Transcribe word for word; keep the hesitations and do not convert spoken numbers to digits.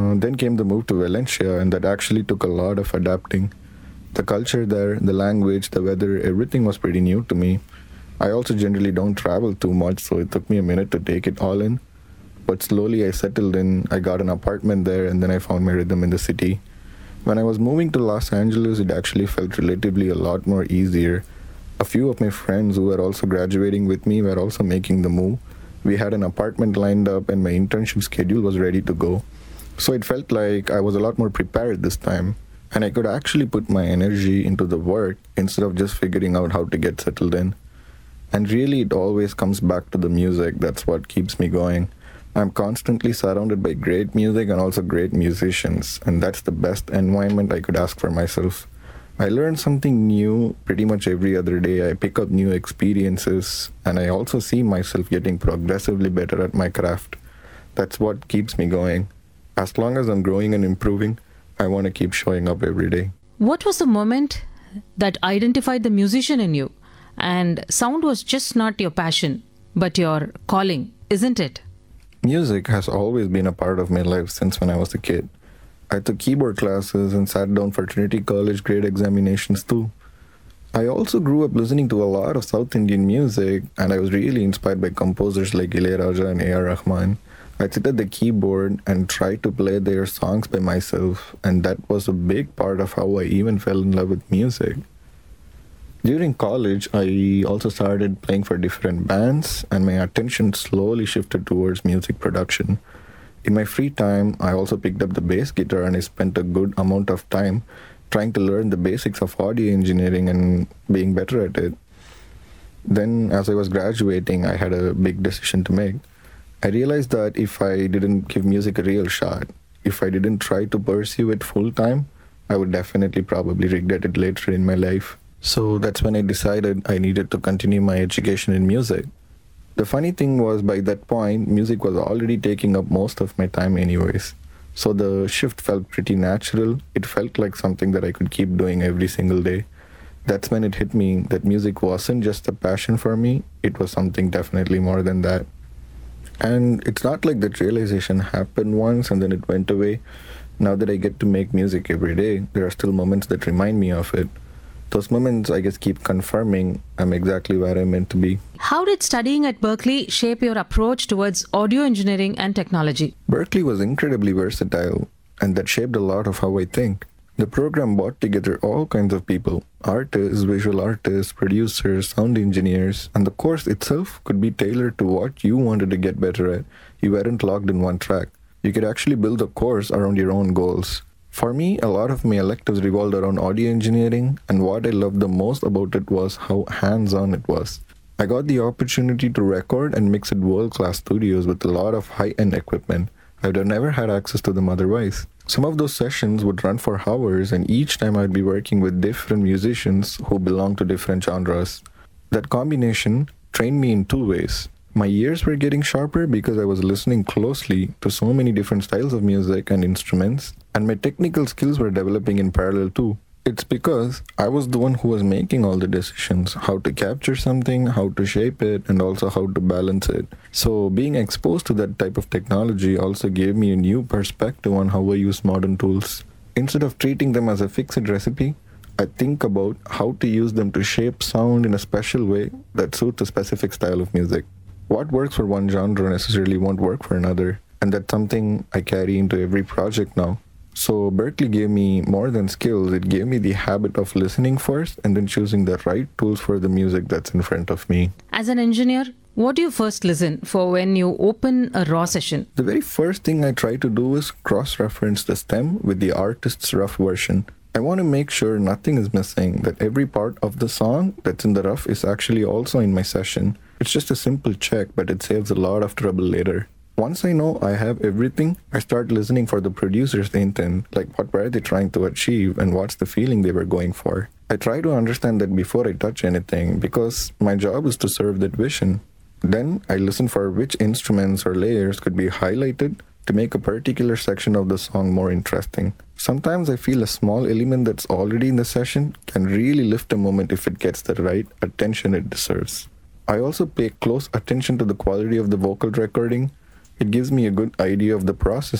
Uh, then came the move to Valencia, and that actually took a lot of adapting. The culture there, the language, the weather, everything was pretty new to me. I also generally don't travel too much, so it took me a minute to take it all in. But slowly I settled in, I got an apartment there, and then I found my rhythm in the city. When I was moving to Los Angeles, it actually felt relatively a lot more easier. A few of my friends who were also graduating with me were also making the move. We had an apartment lined up, and my internship schedule was ready to go. So it felt like I was a lot more prepared this time, and I could actually put my energy into the work instead of just figuring out how to get settled in. And really, it always comes back to the music. That's what keeps me going. I'm constantly surrounded by great music and also great musicians, and that's the best environment I could ask for myself. I learn something new pretty much every other day. I pick up new experiences, and I also see myself getting progressively better at my craft. That's what keeps me going. As long as I'm growing and improving, I want to keep showing up every day. What was the moment that identified the musician in you? And sound was just not your passion, but your calling, isn't it? Music has always been a part of my life since when I was a kid. I took keyboard classes and sat down for Trinity College grade examinations too. I also grew up listening to a lot of South Indian music, and I was really inspired by composers like Ilayaraja and A R. Rahman. I'd sit at the keyboard and try to play their songs by myself, and that was a big part of how I even fell in love with music. During college, I also started playing for different bands, and my attention slowly shifted towards music production. In my free time, I also picked up the bass guitar, and I spent a good amount of time trying to learn the basics of audio engineering and being better at it. Then, as I was graduating, I had a big decision to make. I realized that if I didn't give music a real shot, if I didn't try to pursue it full time, I would definitely probably regret it later in my life. So that's when I decided I needed to continue my education in music. The funny thing was, by that point, music was already taking up most of my time anyways. So the shift felt pretty natural. It felt like something that I could keep doing every single day. That's when it hit me that music wasn't just a passion for me, it was something definitely more than that. And it's not like that realization happened once and then it went away. Now that I get to make music every day, there are still moments that remind me of it. Those moments, I guess, keep confirming I'm exactly where I'm meant to be. How did studying at Berkeley shape your approach towards audio engineering and technology? Berkeley was incredibly versatile, and that shaped a lot of how I think. The program brought together all kinds of people, artists, visual artists, producers, sound engineers, and the course itself could be tailored to what you wanted to get better at. You weren't locked in one track. You could actually build a course around your own goals. For me, a lot of my electives revolved around audio engineering, and what I loved the most about it was how hands-on it was. I got the opportunity to record and mix at world-class studios with a lot of high-end equipment. I would have never had access to them otherwise. Some of those sessions would run for hours, and each time I'd be working with different musicians who belong to different genres. That combination trained me in two ways. My ears were getting sharper because I was listening closely to so many different styles of music and instruments, and my technical skills were developing in parallel too. It's because I was the one who was making all the decisions, how to capture something, how to shape it, and also how to balance it. So being exposed to that type of technology also gave me a new perspective on how I use modern tools. Instead of treating them as a fixed recipe, I think about how to use them to shape sound in a special way that suits a specific style of music. What works for one genre necessarily won't work for another, and that's something I carry into every project now. So Berkeley gave me more than skills, it gave me the habit of listening first and then choosing the right tools for the music that's in front of me. As an engineer, what do you first listen for when you open a raw session? The very first thing I try to do is cross-reference the stem with the artist's rough version. I want to make sure nothing is missing, that every part of the song that's in the rough is actually also in my session. It's just a simple check, but it saves a lot of trouble later. Once I know I have everything, I start listening for the producer's intent, like what were they trying to achieve and what's the feeling they were going for. I try to understand that before I touch anything, because my job is to serve that vision. Then I listen for which instruments or layers could be highlighted to make a particular section of the song more interesting. Sometimes I feel a small element that's already in the session can really lift a moment if it gets the right attention it deserves. I also pay close attention to the quality of the vocal recording. It gives me a good idea of the process